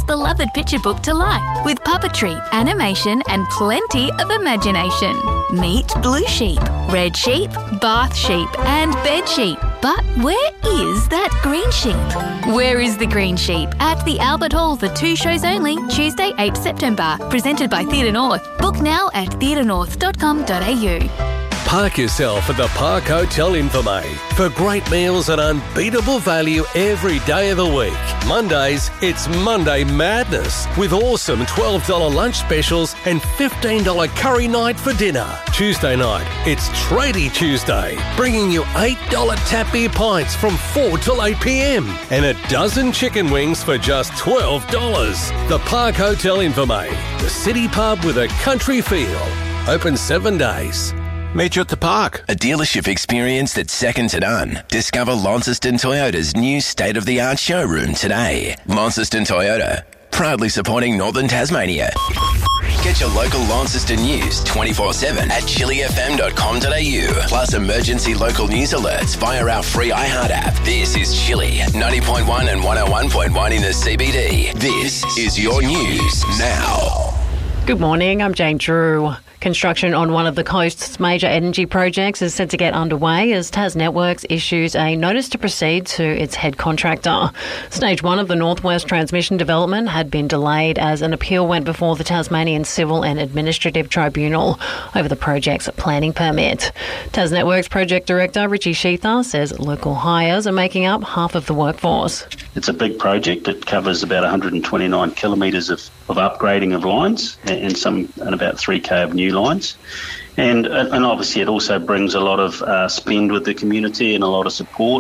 beloved picture book to life with puppetry, animation and plenty of imagination. Meet Blue Sheep, Red Sheep, Bath Sheep and Bed Sheep. But where is that green sheep? Where is the green sheep? At the Albert Hall for 2 shows only, Tuesday 8 September. Presented by Theatre North. Book now at theatrenorth.com.au. Park yourself at the Park Hotel Infirmary for great meals and unbeatable value every day of the week. Mondays, it's Monday Madness with awesome $12 lunch specials and $15 curry night for dinner. Tuesday night, it's Tradie Tuesday, bringing you $8 tap beer pints from 4 till 8 p.m. and a dozen chicken wings for just $12. The Park Hotel Infirmary, the city pub with a country feel. Open 7 days. Meet you at the park. A dealership experience that's second to none. Discover Launceston Toyota's new state-of-the-art showroom today. Launceston Toyota, proudly supporting Northern Tasmania. Get your local Launceston news 24/7 at chillyfm.com.au. Plus emergency local news alerts via our free iHeart app. This is Chilly, 90.1 and 101.1 in the CBD. This is your news now. Good morning, I'm Jane Drew. Construction on one of the coast's major energy projects is set to get underway as TasNetworks issues a notice to proceed to its head contractor. Stage 1 of the Northwest Transmission development had been delayed as an appeal went before the Tasmanian Civil and Administrative Tribunal over the project's planning permit. TasNetworks Project Director Richie Sheetha says local hires are making up half of the workforce. It's a big project. It covers about 129 kilometres of upgrading of lines and about 3k of new lines. And obviously it also brings a lot of spend with the community and a lot of support.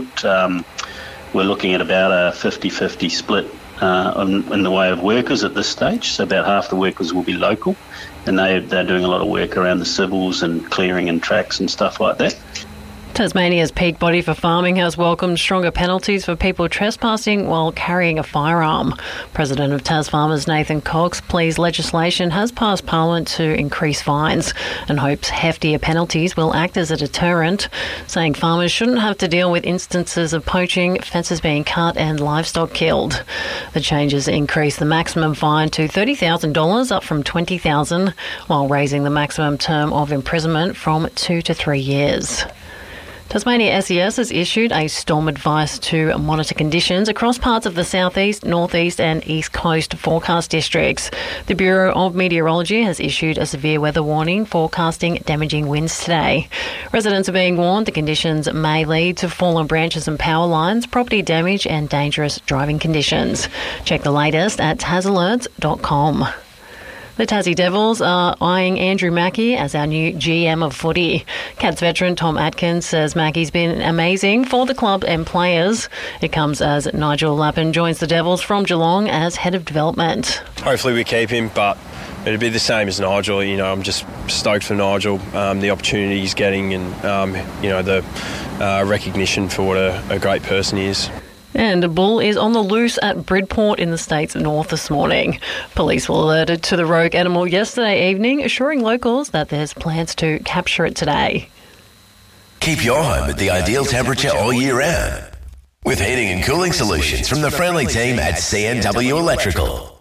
We're looking at about a 50-50 split in the way of workers at this stage. So about half the workers will be local, and they're doing a lot of work around the civils and clearing and tracks and stuff like that. Tasmania's peak body for farming has welcomed stronger penalties for people trespassing while carrying a firearm. President of TasFarmers Nathan Cox pleads legislation has passed Parliament to increase fines and hopes heftier penalties will act as a deterrent, saying farmers shouldn't have to deal with instances of poaching, fences being cut and livestock killed. The changes increase the maximum fine to $30,000 up from $20,000 while raising the maximum term of imprisonment from 2 to 3 years. Tasmania SES has issued a storm advice to monitor conditions across parts of the southeast, northeast and east coast forecast districts. The Bureau of Meteorology has issued a severe weather warning forecasting damaging winds today. Residents are being warned the conditions may lead to fallen branches and power lines, property damage and dangerous driving conditions. Check the latest at tasalerts.com. The Tassie Devils are eyeing Andrew Mackie as our new GM of footy. Cats veteran Tom Atkins says Mackie's been amazing for the club and players. It comes as Nigel Lappin joins the Devils from Geelong as head of development. Hopefully we keep him, but it'd be the same as Nigel. You know, I'm just stoked for Nigel, the opportunity he's getting and, the recognition for what a great person he is. And a bull is on the loose at Bridport in the state's north this morning. Police were alerted to the rogue animal yesterday evening, assuring locals that there's plans to capture it today. Keep your home at the ideal temperature all year round with heating and cooling solutions from the friendly team at CNW Electrical.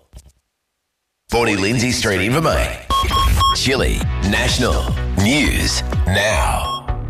40 Lindsay Street, Invermay. Chilly National News Now.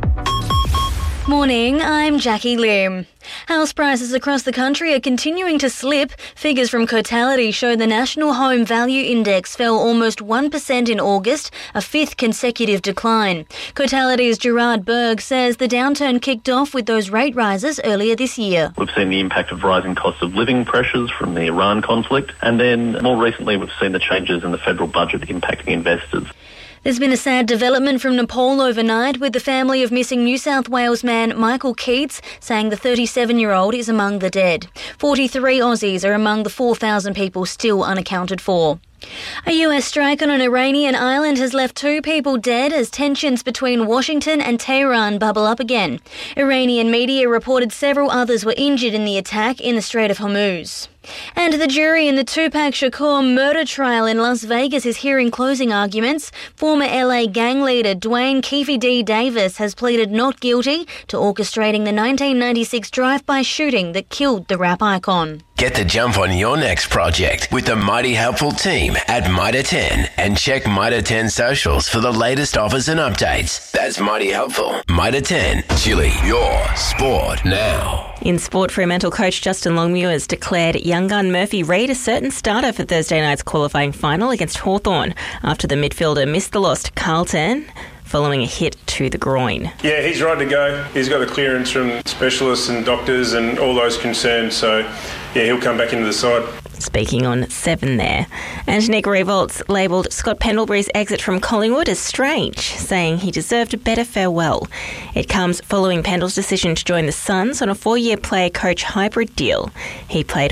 Morning, I'm Jackie Lim. House prices across the country are continuing to slip. Figures from Cotality show the National Home Value Index fell almost 1% in August, a fifth consecutive decline. Cotality's Gerard Berg says the downturn kicked off with those rate rises earlier this year. We've seen the impact of rising costs of living pressures from the Iran conflict, and then more recently we've seen the changes in the federal budget impacting investors. There's been a sad development from Nepal overnight, with the family of missing New South Wales man Michael Keats saying the 37-year-old is among the dead. 43 Aussies are among the 4,000 people still unaccounted for. A US strike on an Iranian island has left 2 people dead as tensions between Washington and Tehran bubble up again. Iranian media reported several others were injured in the attack in the Strait of Hormuz. And the jury in the Tupac Shakur murder trial in Las Vegas is hearing closing arguments. Former LA gang leader Dwayne Keefe D. Davis has pleaded not guilty to orchestrating the 1996 drive-by shooting that killed the rap icon. Get the jump on your next project with the Mighty Helpful team at Mitre 10 and check Mitre 10 socials for the latest offers and updates. That's Mighty Helpful. Mitre 10, Chili, your sport now. In sport, Fremantle coach Justin Longmuir has declared young gun Murphy Reid a certain starter for Thursday night's qualifying final against Hawthorn after the midfielder missed the loss to Carlton following a hit to the groin. Yeah, he's right to go. He's got a clearance from specialists and doctors and all those concerned, so yeah, he'll come back into the side. Speaking on 7 there. And Nick Revolts labelled Scott Pendlebury's exit from Collingwood as strange, saying he deserved a better farewell. It comes following Pendle's decision to join the Suns on a 4-year player-coach hybrid deal. He played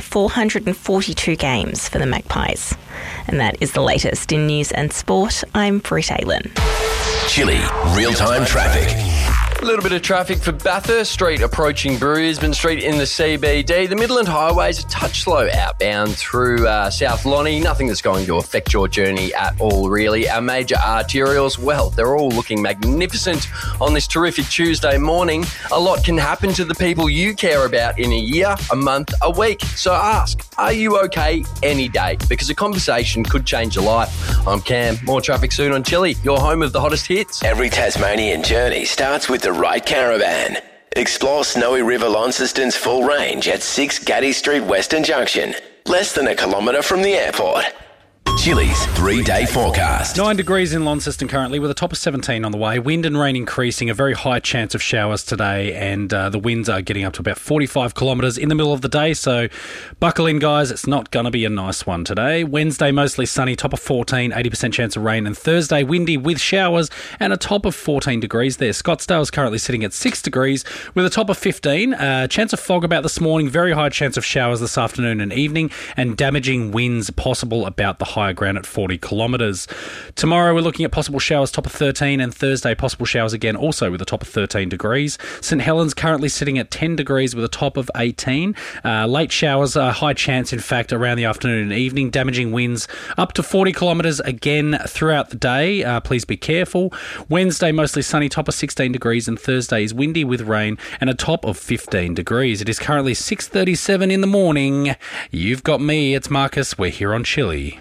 442 games for the Magpies. And that is the latest in news and sport. I'm Britt Aylen. Chili, real-time traffic. A little bit of traffic for Bathurst Street approaching Brisbane Street in the CBD. The Midland Highway is a touch slow outbound through South Lonnie. Nothing that's going to affect your journey at all, really. Our major arterials, well, they're all looking magnificent on this terrific Tuesday morning. A lot can happen to the people you care about in a year, a month, a week. So ask, are you okay any day? Because a conversation could change your life. I'm Cam. More traffic soon on Chili, your home of the hottest hits. Every Tasmanian journey starts with the right caravan. Explore Snowy River Launceston's full range at 6 Gaddy Street Western Junction, less than a kilometre from the airport. Chili's 3-day forecast. 9 degrees in Launceston currently with a top of 17 on the way. Wind and rain increasing, a very high chance of showers today, and the winds are getting up to about 45 kilometres in the middle of the day, so buckle in, guys. It's not going to be a nice one today. Wednesday, mostly sunny, top of 14, 80% chance of rain, and Thursday, windy with showers and a top of 14 degrees there. Scottsdale is currently sitting at 6 degrees with a top of 15. Chance of fog about this morning, very high chance of showers this afternoon and evening, and damaging winds possible about the higher ground at 40 kilometres. Tomorrow we're looking at possible showers, top of 13, and Thursday possible showers again, also with a top of 13 degrees. St Helens currently sitting at 10 degrees with a top of 18. Late showers, high chance in fact around the afternoon and evening, damaging winds up to 40 kilometres again throughout the day. Please be careful. Wednesday mostly sunny, top of 16 degrees, and Thursday is windy with rain and a top of 15 degrees. It is currently 6:37 in the morning. You've got me, it's Marcus. We're here on Chili.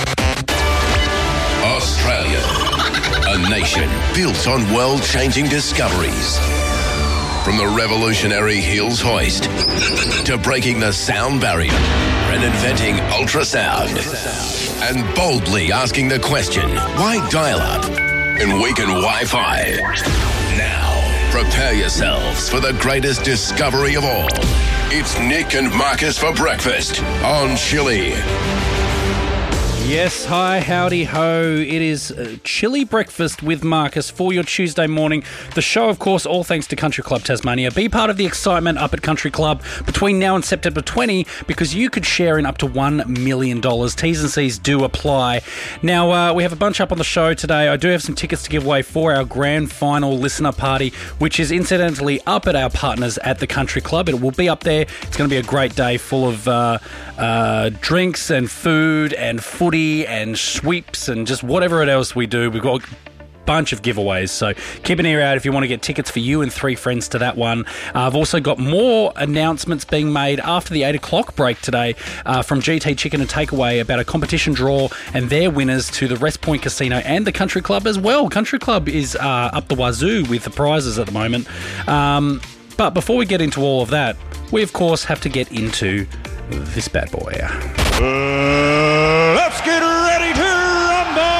Australia, a nation built on world-changing discoveries. From the revolutionary Hills hoist to breaking the sound barrier and inventing ultrasound and boldly asking the question, why dial-up and weaken Wi-Fi? Now, prepare yourselves for the greatest discovery of all. It's Nick and Marcus for breakfast on Chili. Yes, hi, howdy ho. It is Chili Breakfast with Marcus for your Tuesday morning. The show, of course, all thanks to Country Club Tasmania. Be part of the excitement up at Country Club between now and September 20 because you could share in up to $1 million. T's and C's do apply. Now, we have a bunch up on the show today. I do have some tickets to give away for our grand final listener party, which is incidentally up at our partners at the Country Club. It will be up there. It's going to be a great day full of drinks and food and footy and sweeps and just whatever else we do. We've got a bunch of giveaways, so keep an ear out if you want to get tickets for you and 3 friends to that one. I've also got more announcements being made after the 8 o'clock break today from GT Chicken and Takeaway about a competition draw and their winners to the Rest Point Casino and the Country Club as well. Country Club is up the wazoo with the prizes at the moment. But before we get into all of that, we of course have to get into this bad boy. Let's get ready to rumble!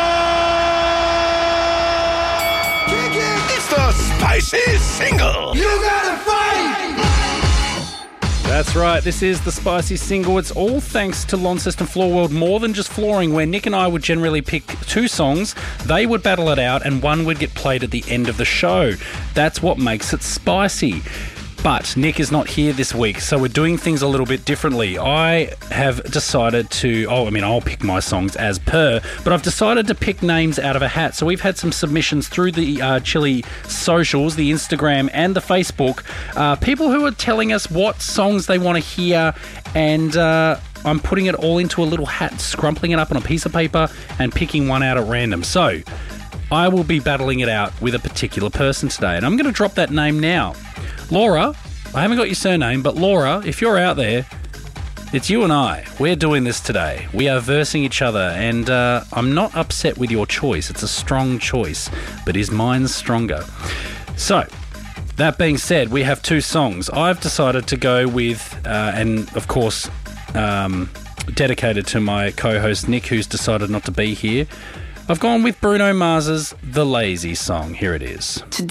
It's the Spicy Single. You gotta fight! That's right, this is the Spicy Single. It's all thanks to Launceston Floor World More Than Just Flooring, where Nick and I would generally pick 2 songs, they would battle it out, and one would get played at the end of the show. That's what makes it spicy. But Nick is not here this week, so we're doing things a little bit differently. I have decided to... I'll pick my songs as per, but I've decided to pick names out of a hat. So we've had some submissions through the Chili socials, the Instagram and the Facebook. People who are telling us what songs they want to hear, and I'm putting it all into a little hat, scrumpling it up on a piece of paper and picking one out at random. So I will be battling it out with a particular person today, and I'm going to drop that name now. Laura, I haven't got your surname, but Laura, if you're out there, it's you and I. We're doing this today. We are versing each other, and I'm not upset with your choice. It's a strong choice, but is mine stronger? So, that being said, we have two songs. I've decided to go with, and of course, dedicated to my co-host Nick, who's decided not to be here, I've gone with Bruno Mars's The Lazy Song. Here it is. Today